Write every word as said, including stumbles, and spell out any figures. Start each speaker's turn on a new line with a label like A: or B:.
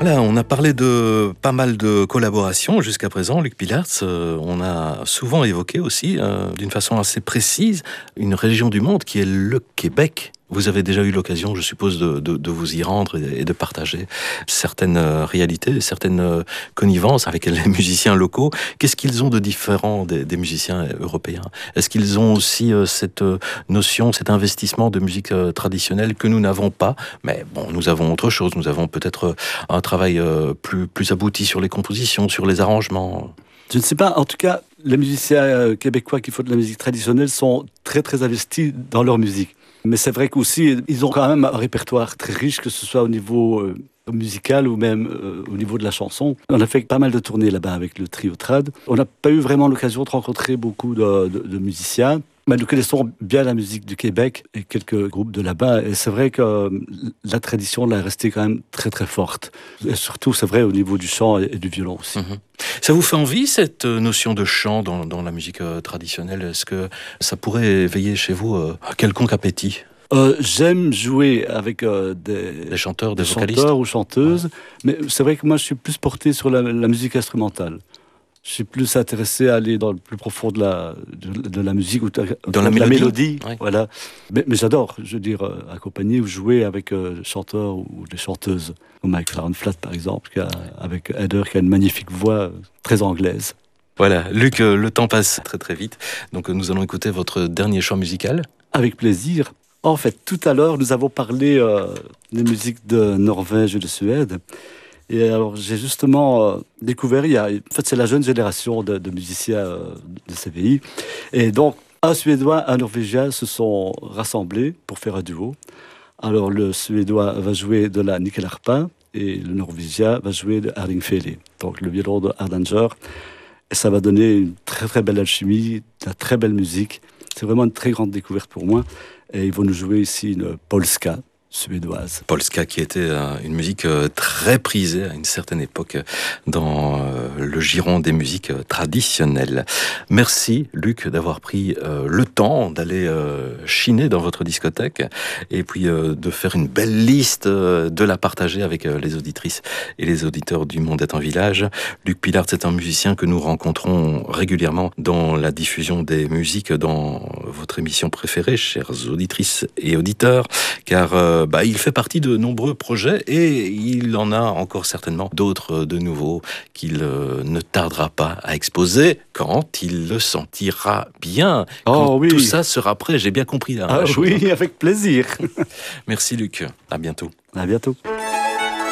A: Là, on a parlé de pas mal de collaborations jusqu'à présent, Luc Pilartz. Euh, on a souvent évoqué aussi, euh, d'une façon assez précise, une région du monde qui est le Québec. Vous avez déjà eu l'occasion, je suppose, de, de, de vous y rendre et de partager certaines réalités, certaines connivences avec les musiciens locaux. Qu'est-ce qu'ils ont de différent des, des musiciens européens ? Est-ce qu'ils ont aussi cette notion, cet investissement de musique traditionnelle que nous n'avons pas ? Mais bon, nous avons autre chose. Nous avons peut-être un travail plus, plus abouti sur les compositions, sur les arrangements.
B: Je ne sais pas. En tout cas, les musiciens québécois qui font de la musique traditionnelle sont très, très investis dans leur musique. Mais c'est vrai qu'aussi, ils ont quand même un répertoire très riche, que ce soit au niveau euh, musical ou même euh, au niveau de la chanson. On a fait pas mal de tournées là-bas avec le trio Trad. On n'a pas eu vraiment l'occasion de rencontrer beaucoup de, de, de musiciens. Mais nous connaissons bien la musique du Québec et quelques groupes de là-bas. Et c'est vrai que la tradition là, est restée quand même très très forte. Et surtout, c'est vrai, au niveau du chant et du violon aussi.
A: Mmh. Ça vous fait envie, cette notion de chant dans, dans la musique euh, traditionnelle ? Est-ce que ça pourrait éveiller chez vous euh, un quelconque appétit ?
B: Euh, j'aime jouer avec euh, des,
A: des chanteurs, des,
B: des
A: vocalistes
B: chanteurs ou chanteuses.
A: Ouais.
B: Mais c'est vrai que moi, je suis plus porté sur la, la musique instrumentale. Je suis plus intéressé à aller dans le plus profond de la, de, de la musique ou de,
A: dans la
B: de
A: mélodie,
B: la mélodie
A: ouais.
B: Voilà. Mais, mais j'adore, je veux dire, euh, accompagner ou jouer avec euh, des chanteurs ou des chanteuses, comme Mike Flat par exemple, qui a, avec Heather, qui a une magnifique voix euh, très anglaise.
A: Voilà, Luc, euh, le temps passe très très vite, donc euh, nous allons écouter votre dernier chant musical.
B: Avec plaisir. En fait, tout à l'heure, nous avons parlé euh, des musiques de Norvège et de Suède. Et alors, j'ai justement euh, découvert, il y a, en fait, c'est la jeune génération de, de musiciens euh, de ces pays. Et donc, un Suédois, un Norvégien se sont rassemblés pour faire un duo. Alors, le Suédois va jouer de la nyckelharpa et le Norvégien va jouer de Hardingfele, donc le violon de Hardanger. Et ça va donner une très très belle alchimie, de la très belle musique. C'est vraiment une très grande découverte pour moi. Et ils vont nous jouer ici une polska suédoise.
A: Polska qui était euh, une musique euh, très prisée à une certaine époque dans euh, le giron des musiques euh, traditionnelles. Merci Luc d'avoir pris euh, le temps d'aller euh, chiner dans votre discothèque et puis euh, de faire une belle liste, euh, de la partager avec euh, les auditrices et les auditeurs du Monde est un village. Luc Pilartz, c'est un musicien que nous rencontrons régulièrement dans la diffusion des musiques dans votre émission préférée, chères auditrices et auditeurs, car euh, Bah, il fait partie de nombreux projets et il en a encore certainement d'autres de nouveaux qu'il euh, ne tardera pas à exposer quand il le sentira bien. Quand
B: oh, oui.
A: tout ça sera prêt, j'ai bien compris. Là,
B: ah,
A: la chose,
B: oui,
A: hein.
B: Avec plaisir.
A: Merci Luc, à bientôt.
B: À bientôt.